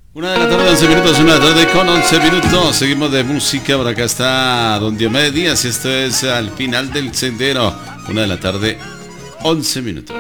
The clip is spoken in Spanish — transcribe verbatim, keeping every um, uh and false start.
Una de la tarde, once minutos, una de la tarde con once minutos. Seguimos de música, por acá está Don Diomedes Díaz y esto es Al Final del Sendero. Una de la tarde, once minutos.